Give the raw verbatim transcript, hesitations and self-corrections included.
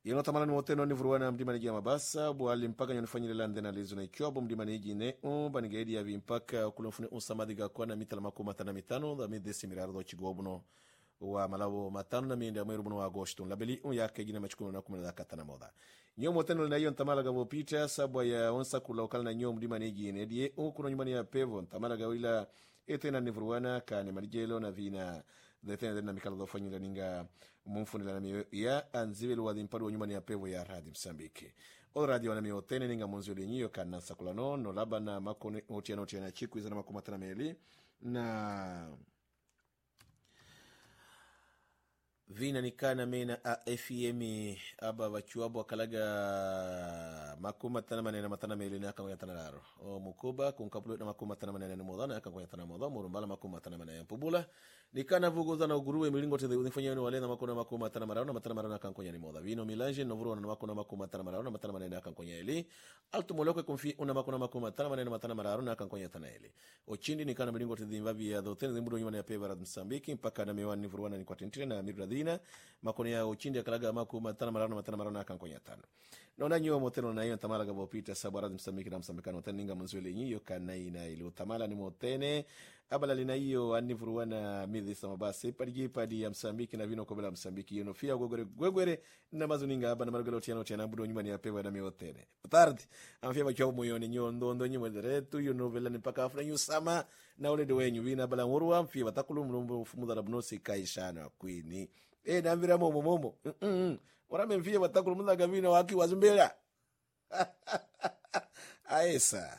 Yeno tamala ni moteno ni vuruwana mdimani gia mabasa buwali mpaka nyonifanyile lande na lizu na ichobo mdimani hiji ne un banigaidi ya vimpaka kulunfune unsamadiga kwa na mitala makuma tana mitano da midesi mirardo chigobuno wa malawo matano na miende amweru bunu wa agosto labeli un yake gina machukunu na kumina katana moda nyo moteno na iyo ntamala gabo pita sabwa ya onsa kula wakala na nyo mdimani hiji ne die un kuno nyumani ya pevo ntamala gawila etena ni vuruwana ka ni marijelo na vina detena na mikala do fanyila ninga mumfunila na miyo ya anzibelu wadhimpadu wa nyumani ya pevo ya radi Msambiki. O radio wana miyo tene ninga munzio linyiyo ka nasa kulano no laba na makone otiana otiana chiku izana makumatana meli na vina nikana mena a F M aba wachuabu wakalaga makumatana manena matana meli na kangu yatana laro o mukuba kunkapulu na makumatana manena modana ya kangu yatana modana murumbala makumatana manena pubula nikana vugoza na uguruwe milingo tede unifanya wale na makuna makumatana marao na matana marao na kangu ya ni moda vino milanje no vuru na makuna makumatana marao na matana manena kangu ya eli altu moloko konfi una makuna makumatana manena matana marao na kangu ya tana eli o chindi nikana milingo tede mvavi ya dotene zimbudo nyuma ya peva rad Msambiki mpaka na miwani vuruwana ni kwa tentile na miradina makoni ya uchindi akalaga maku matana marano matana marano akankonya tano nona nyo moteno na hiyo tamala gabo pita sabara Msambiki na Msambikano teninga munzwele nyiyo kanai na ile tamala ni motene abala lina hiyo anivuruana midhi samabase padiji padi ya Msambiki na vino kobela Msambiki yeno fia gogore gwegwere na mazuninga aba na marugalo tiano tiana budo nyuma ni apewa na miotene tardi amfia bacho moyoni nyo ndondo nyuma deretu yo novela ni paka afra nyu sama na ole de wenyu vina bala ngurwa amfia batakulu mlombo fumuda rabnosi kaishana kwini eh nambira momo momo mm ora memfia batakulu munda gavina waki wazimbela aesa